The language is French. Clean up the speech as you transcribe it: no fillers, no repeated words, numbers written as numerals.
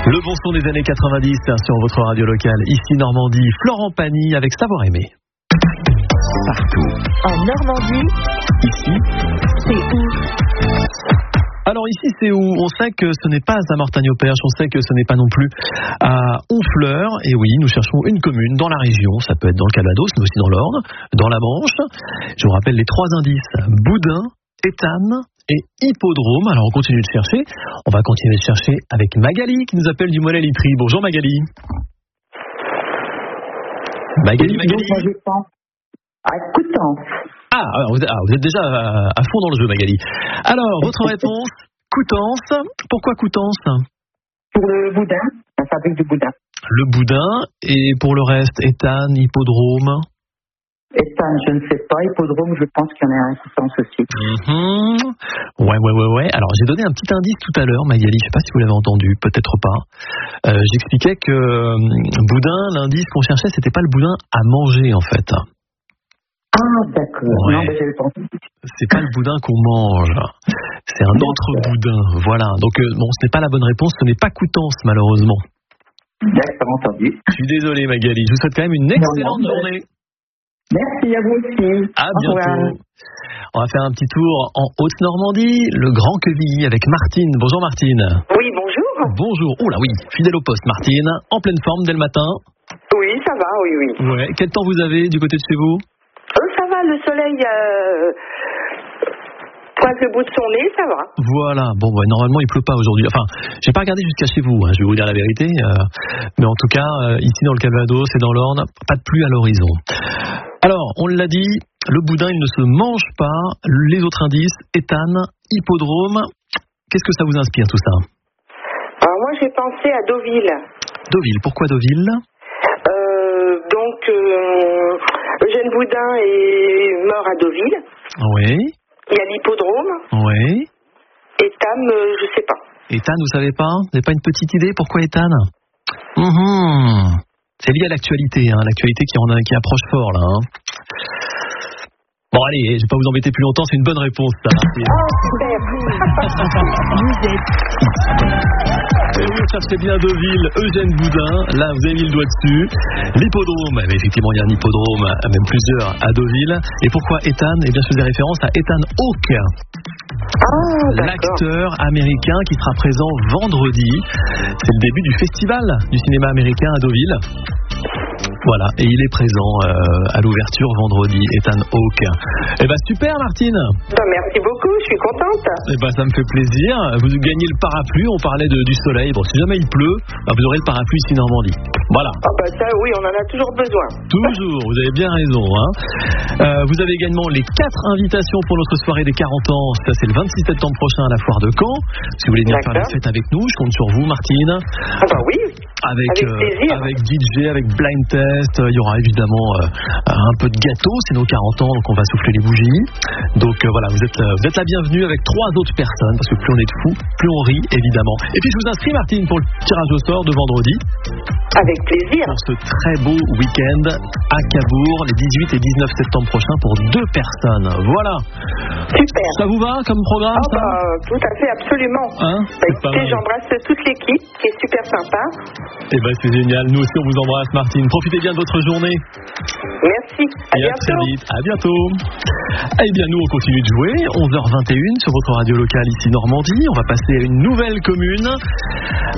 Le bon son des années 90 sur votre radio locale, ici Normandie, Florent Pagny avec Savoir aimer. Partout. En Normandie, Ici, c'est où? alors ici c'est où? On sait que ce n'est pas à Mortagne-au-Perche, on sait que ce n'est pas non plus à Honfleur. Et oui, nous cherchons une commune dans la région, ça peut être dans le Calvados, mais aussi dans l'Orne, dans la Manche. Je vous rappelle les 3 indices: Boudin, Étannes et Hippodrome. Alors on continue de chercher, on va continuer de chercher avec Magali qui nous appelle du Mollet-Litry. Bonjour Magali. Magali. Moi, je pense à Coutances. Alors vous êtes déjà à fond dans le jeu, Magali. Alors, votre réponse, Coutances. Pourquoi Coutances? Pour le boudin, la fabrique du boudin. Le boudin. Et pour le reste, Étannes, Hippodrome. Étannes, je ne sais pas. Hippodrome, je pense qu'il y en a un à Coutances aussi. Ouais. Alors, j'ai donné un petit indice tout à l'heure, Magali. Je ne sais pas si vous l'avez entendu, peut-être pas. J'expliquais que boudin, l'indice qu'on cherchait, c'était pas le boudin à manger, en fait. Ah, d'accord. Ouais. Non, mais j'avais pas entendu. C'est pas le boudin qu'on mange. C'est un autre boudin. Voilà. Donc, ce n'est pas la bonne réponse. Ce n'est pas Coutances, malheureusement. D'accord, entendu. Je suis désolé, Magali. Je vous souhaite quand même une excellente journée. Merci à vous aussi. À Au revoir. bientôt. On va faire un petit tour en Haute-Normandie, le Grand Quevilly avec Martine. Bonjour Martine. Oui, bonjour. Bonjour. Oula oui, fidèle au poste Martine, en pleine forme dès le matin. Oui, ça va, oui. Ouais. Quel temps vous avez du côté de chez vous? Ça va, le soleil pointe le bout de son nez, ça va. Voilà. Bon, normalement il pleut pas aujourd'hui. Enfin, j'ai pas regardé jusqu'à chez vous. Je vais vous dire la vérité. Mais en tout cas, ici dans le Calvados et dans l'Orne, pas de pluie à l'horizon. Alors, on l'a dit, le boudin il ne se mange pas. Les autres indices, Étannes, Hippodrome. Qu'est-ce que ça vous inspire tout ça? Alors moi, j'ai pensé à Deauville. Deauville. Pourquoi Deauville? Eugène Boudin est mort à Deauville. Oui. Il y a l'hippodrome. Oui. Étannes, je sais pas. Étannes, vous savez pas? Vous n'avez pas une petite idée? Pourquoi Étannes? C'est lié à l'actualité, l'actualité qui approche fort là. Bon allez, je vais pas vous embêter plus longtemps, c'est une bonne réponse ça. Super. Vous êtes Et vous cherchez bien Deauville, Eugène Boudin, là vous avez mis le doigt dessus. L'hippodrome, effectivement il y a un hippodrome, même plusieurs à Deauville. Et pourquoi Ethan? Eh bien je faisais référence à Ethan Hawke, l'acteur américain qui sera présent vendredi. C'est le début du festival du cinéma américain à Deauville. Voilà, et il est présent à l'ouverture vendredi, Ethan Hawke. Eh ben super Martine. Merci beaucoup, je suis contente. Eh ben ça me fait plaisir. Vous gagnez le parapluie, on parlait du soleil. Bon, si jamais il pleut, vous aurez le parapluie ici Normandie. Voilà. Ah bah ça oui, on en a toujours besoin. Toujours, vous avez bien raison. Vous avez également les 4 invitations pour notre soirée des 40 ans. Ça c'est le 26 septembre prochain à la foire de Caen. Si vous voulez venir faire la fête avec nous, je compte sur vous Martine. Ah bah oui. Avec plaisir. Avec DJ, avec blind test, il y aura évidemment un peu de gâteau, c'est nos 40 ans, donc on va souffler les bougies. Donc voilà, vous êtes la bienvenue avec 3 autres personnes, parce que plus on est de fous, plus on rit évidemment. Et puis je vous inscris Martine pour le tirage au sort de vendredi. Avec plaisir. Pour ce très beau week-end à Cabourg, les 18 et 19 septembre prochains pour 2 personnes. Voilà. Super. Ça vous va comme programme ça? Tout à fait, absolument. Écoutez, j'embrasse toute l'équipe qui est super sympa. Eh ben c'est génial, nous aussi on vous embrasse Martine. Profitez bien de votre journée. Merci, à bientôt. À très vite, à bientôt. Eh bien nous on continue de jouer, 11h21 sur votre radio locale ici Normandie. On va passer à une nouvelle commune.